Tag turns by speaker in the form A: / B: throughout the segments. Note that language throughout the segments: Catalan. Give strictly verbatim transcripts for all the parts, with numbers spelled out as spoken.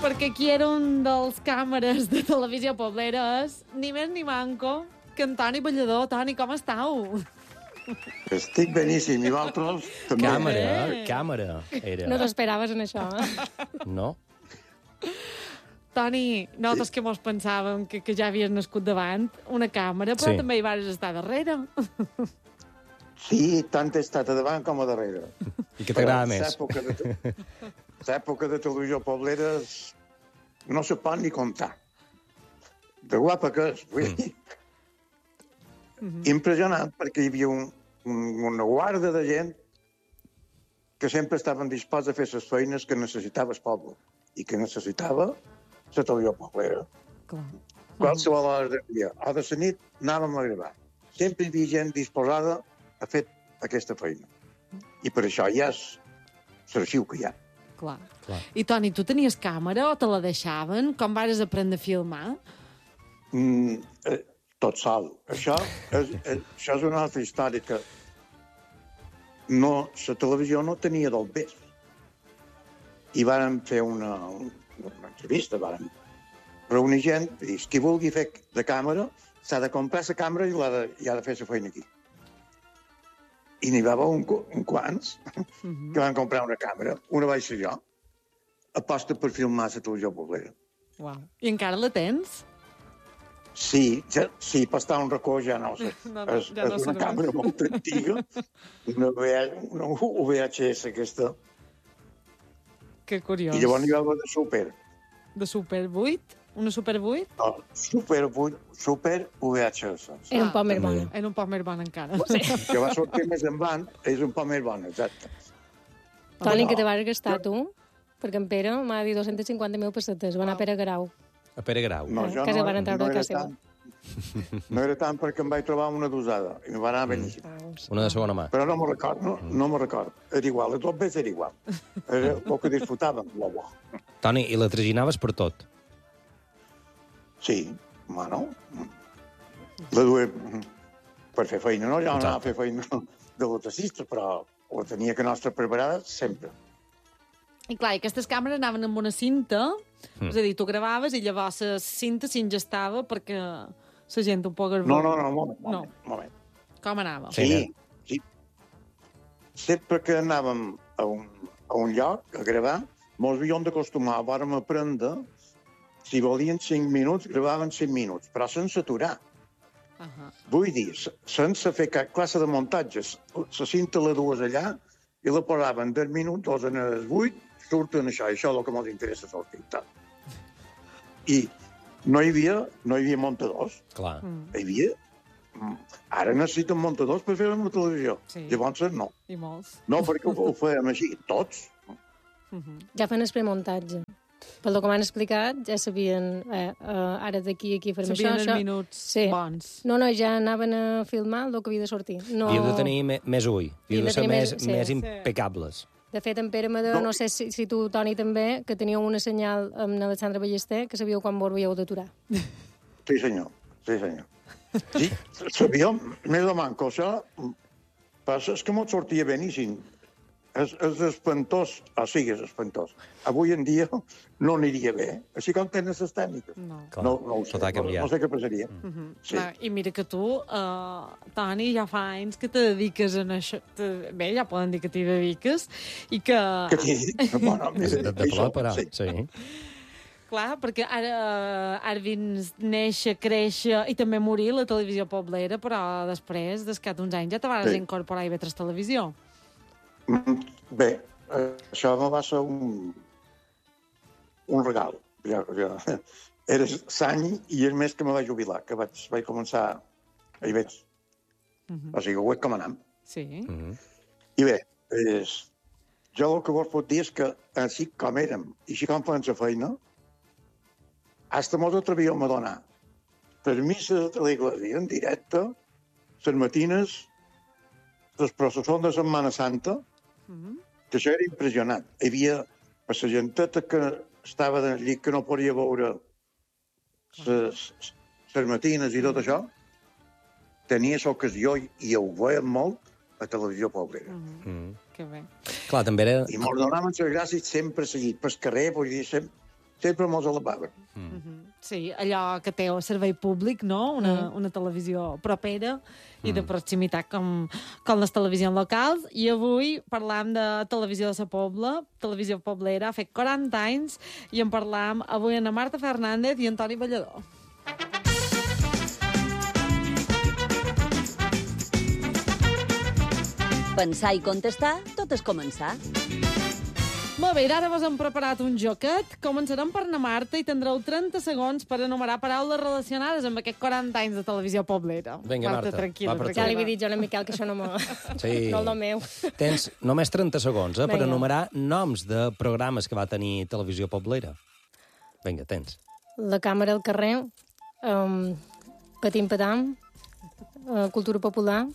A: perquè qui era un dels càmeres de Televisió Poblera és ni més ni manco que Antoni Ballador. Toni, com estàu?
B: Estic beníssim, i vosaltres també.
C: Càmera,
A: Eh.
C: càmera. Era...
D: No t'esperaves en això, eh?
C: No?
A: Toni, nosaltres que mos pensàvem que, que ja havies nascut davant una càmera, però
C: Sí.
A: també hi vas estar darrere.
B: Sí, tant he estat a davant com a darrere.
C: I què t'agrada
B: Però
C: més?
B: L'època de, l'època de Televisió Poblera és- no se pot ni comptar. De guapa que és, vull dir. Impressionant, perquè hi havia un, un, una guarda de gent que sempre estaven disposats a fer les feines que necessitava el poble i que necessitava la Televisió Poblera.
A: Clar.
B: Qualsevol hora del dia o de la nit anàvem a gravar. Sempre hi havia gent disposada a fer aquesta feina. I per això ja és l'arxiu que hi ha.
A: Clar.
C: Clar.
A: I, Toni, tu tenies càmera o te la deixaven? Com vares aprendre a filmar?
B: Mm, eh, tot sol. Això és, és, això és una altra història que no, la televisió no tenia del vés. I vàrem fer una, una entrevista, vàrem reunir gent i dir, qui vulgui fer de càmera s'ha de comprar la càmera i, de, i ha de fer la feina aquí. I n'hi va haver un, un quants
A: Mhm.
B: que van comprar una càmera, una vaig ser jo, aposta per filmar la televisió poblera.
A: Uau. I encara la tens?
B: Sí, ja, sí, per estar un racó ja no ho sé.
A: No, no,
B: és,
A: ja no
B: és una
A: serveix.
B: càmera molt antiga, una, V- una U V H S aquesta,
A: Que curiós.
B: i llavors n'hi va haver de super.
A: De Super vuit? Una Super vuit?
B: No, super, vuit- super U V H S.
D: Era un poc més
C: també.
D: bona.
A: Era un poc més bona encara.
D: Sí.
B: Que va sortir més endavant, és un poc més bona, exacte.
D: Toni,
B: No.
D: que te vas gastar tu? Perquè en Pere m'ha dit dos-cents cinquanta mil pessetes. Va anar a Pere Garau.
C: A Pere Grau.
B: No,
D: Eh,
B: jo
D: que se
B: no,
D: van treure
B: no,
D: de
B: era
D: casa seva.
B: tant, no era tant perquè em vaig trobar una dosada i em va anar beníssim.
D: Veus?
C: Una de segona mà.
B: Però no me'n record, no, no me'n record. Era igual, a tot bé era igual. Era el que disfrutàvem, bo, bo.
C: Toni, i la traginaves per tot?
B: Sí, bueno, la duia per fer feina, no? Jo no anava a fer feina de l'otassista, però la tenia que nostra preparada sempre.
A: I clar, i aquestes càmeres anaven amb una cinta,
C: Mm.
A: és a dir, tu gravaves i llavors la cinta s'ingestava perquè la gent un poc es
B: No,
A: veu.
B: no, no, un moment,
A: No.
B: moment, moment.
A: Com anava?
C: Sí.
B: Sí, sí. Sempre que anàvem a un, a un lloc a gravar, mos havíem d'acostumar, vàrem aprendre, si volien cinc minuts, gravaven cinc minuts, però sense aturar.
A: Uh -huh.
B: Vull dir, se- sense fer cap classe de muntatges. La cinta la dues allà i la posaven deu minuts, dos en els vuit, surten això, i això és el que ens interessa sortir. Tal. I no hi havia, no hi havia muntadors.
C: Clar.
A: Mm.
B: Hi havia... mm, Ara necessiten muntadors per fer una televisió.
A: Sí.
B: Llavors no.
A: I molts.
B: No, perquè ho, ho fèiem així, tots.
A: Uh -huh.
D: Ja fan el premuntatge. Pel que m'han explicat, ja sabien, eh, uh, ara d'aquí a aquí farem
A: Sabien
D: això,
A: els
D: això.
A: minuts
D: Sí.
A: bons.
D: No, no, ja anaven a filmar el que havia de sortir. No...
C: Havíeu de tenir me, més ull. Havíeu
D: de
C: de ser
D: tenir
C: més,
D: més- sí.
C: més
D: Sí.
C: impecables.
D: De fet, en Pere Madó,
B: No.
D: no sé si, si tu, Toni, també, que teníeu una senyal amb l'Alexandre Ballester, que sabíeu quan vos havíeu d'aturar.
B: Sí, senyor. Sí, senyor. Sí, sabíem, més o manco, això... Però és que mos sortia beníssim. És, és espantós, o sigui, és espantós. Avui en dia no aniria bé, així com tenen les tècniques.
A: No.
C: Clar,
B: No, no ho sé,
C: tot ha
B: no,
C: canviat.
B: no sé què passaria.
A: Uh -huh.
B: Sí.
A: Clar, I mira que tu, uh, Toni, ja fa anys que te dediques a això. Te... Bé, ja poden dir que t'hi dediques. I que...
B: Que t'hi dic? Bueno,
C: De, de, de
B: això,
C: pelar parar,
B: sí.
C: sí.
A: Clar, perquè ara, ara vins néixer, créixer i també morir la televisió poblera, però després, d'escat uns anys, ja te vas
B: Sí.
A: incorporar a I V tres Televisió.
B: Mm, Bé, eh, això me va ser un, un regal. Ja, ja. Era l'any i és més que me vaig jubilar, que vaig, vaig començar a I B tres.
A: Uh -huh.
B: O sigui, ho és com anam.
A: Sí.
C: Mm -hmm.
B: I bé, és, jo el que vos puc dir és que així com érem i així com fem la feina, hasta mos atrevíem a donar per misses de l'església en directe, les matines, les processons de Setmana Santa,
A: Uh -huh.
B: que això era impressionant. Hi havia per la genteta que estava de llit que no podia veure les, les matines i tot això, tenia l'ocasió i, i ho veiem molt a Televisió Poblera.
A: Uh -huh.
C: Mm.
A: Que bé.
C: Clar, també era...
B: I mos donaven les gràcies sempre seguit, pel carrer, vull dir, sempre, sempre mos alabaven.
A: Sí, allò que té el servei públic, no? Una,
D: Mm.
A: una televisió propera i de proximitat com, com les televisions locals. I avui parlam de televisió de sa Pobla, televisió poblera, ha fet quaranta anys, i en parlam avui amb Marta Fernández i Antoni Ballador.
E: Pensar i contestar, tot és començar.
A: Molt bé, ara vos hem preparat un joquet. Començarem per na Marta i tindreu trenta segons per enumerar paraules relacionades amb aquests quaranta anys de televisió poblera.
C: Vinga, Marta,
A: tranquil·la,
C: va per
A: tranquil·la.
D: Ja li havia dit jo a en Miquel que això no, me...
C: Sí.
D: no és el meu.
C: Tens només trenta segons eh, per
D: Vinga.
C: enumerar noms de programes que va tenir Televisió Poblera. Vinga, tens.
D: La càmera al carrer, um, Patim Patam, uh, Cultura Popular...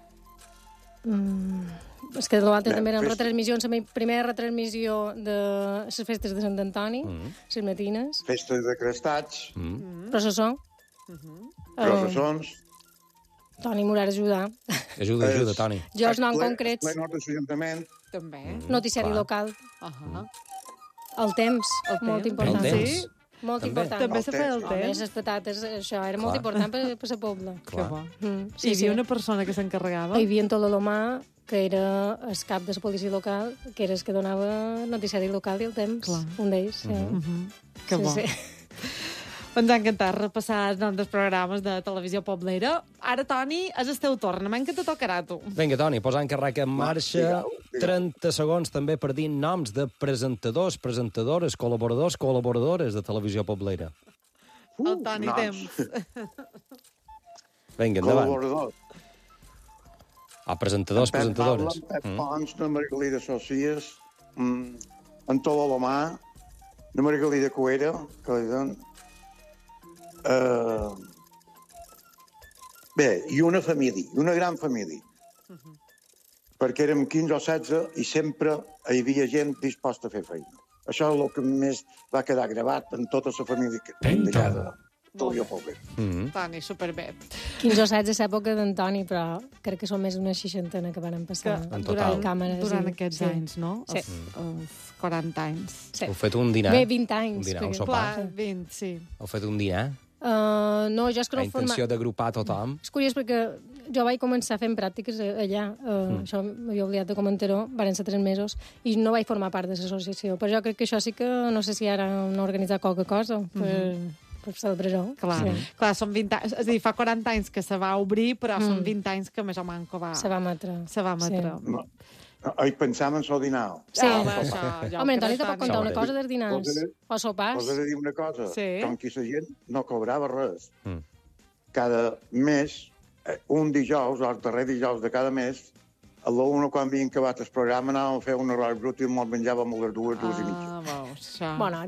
D: Um, és que l'altre
B: Bé,
D: també eren
B: fes-
D: retransmissions, la meva primera retransmissió de les festes de Sant Antoni,
C: Mm.
D: les matines,
B: Festes de crestats,
C: Mm.
D: processó.
B: processons...
D: Toni m'haurà d'ajudar.
C: Ajuda, ajuda,
B: És-
C: Toni.
D: Jo els noms
B: ple-
D: concrets,
B: Plenors de l'Ajuntament,
A: També.
D: noticiari
C: clar.
D: local,
A: Uh -huh.
D: el temps,
A: El
D: molt
A: temps.
D: important.
C: El temps.
A: Sí?
D: Molt
C: També.
D: important.
A: També se
B: El
A: feia el
B: temps.
D: A més,
A: temps.
D: les patates, això era molt
C: Clar.
D: important per, per la pobla.
A: Que
C: Clar.
A: bo.
D: Mm,
A: Hi havia una persona que s'encarregava?
D: Hi havia en Tololomà, que era el cap de la policia local, que era el que donava noticiari local i el temps.
A: Clar.
D: Un d'ells, sí.
A: Mhm. Que bo.
D: Sí, sí.
A: Ens ha encantat repassar els noms dels programes de televisió poblera. Ara, Toni, és el teu torn. Demà que te tocarà a tu.
C: Vinga, Toni, posant carraca en marxa.
B: digueu, digueu.
C: trenta segons també per dir noms de presentadors, presentadores, col·laboradors, col·laboradores de Televisió Poblera.
A: El Toni
B: noms.
A: temps.
C: Vinga, endavant.
B: Col·laboradors.
C: Ah, presentadors,
B: Pep
C: presentadores.
B: Pablo, Pep
C: Mm.
B: Pons, la Margalida Socias, mm, en Tololomà, la Margalida Cuera, que li donen... Uh, bé, i una família, i una gran família. Perquè érem quinze o setze i sempre hi havia gent disposta a fer feina. Això és el que més va quedar gravat en tota la família que d'allà de Televisió Poblera.
C: Mm.
A: Toni, superbé.
D: quinze o setze és època d'Antoni, però crec que són més d'una seixantena que van
A: Que
D: passar.
C: En
A: durant,
C: total.
D: Càmeres
A: durant
D: i-
A: aquests
D: sí.
A: anys, no?
D: Sí.
A: Els, els quaranta anys.
D: Sí.
C: Heu fet un dinar?
D: Bé, vint anys.
C: Un dinar, un
D: perquè-
C: sopar?
A: Clar, vint, sí.
C: Heu fet un dinar?
D: Uh, no, jo és que
C: La
D: no forma...
C: intenció d'agrupar tothom?
D: És curiós perquè jo vaig començar fent pràctiques a- allà, uh, mm. això m'havia oblidat de comentar-ho, van ser tres mesos, i no vaig formar part de l'associació, però jo crec que això sí que, no sé si ara han organitzat qualque cosa per, mm. per celebrar-ho.
A: Clar,
D: Sí.
A: clar, són vint anys, és a dir, fa quaranta anys que se va obrir, però
D: Mm.
A: són vint anys que més o menys va,
D: Se va emetre.
A: se va emetre.
D: Sí.
B: No. Hi pensàvem en el dinar.
D: Sí.
A: Ah, home, això, ja ho
D: Home,
A: crec,
D: Antoni, te pot contar una
C: Toni.
D: cosa dels dinars,
B: Posa-
D: o sopars.
B: Us he de dir una cosa,
A: Sí.
B: com que la gent no cobrava res.
C: Mm.
B: Cada mes, eh, un dijous, o el darrer dijous de cada mes, a la una, quan havien acabat el programa, anàvem a fer un arròs brut i mos menjàvem a les dues, dues i mitja.
A: Ah, veus, això.
D: Bona hora.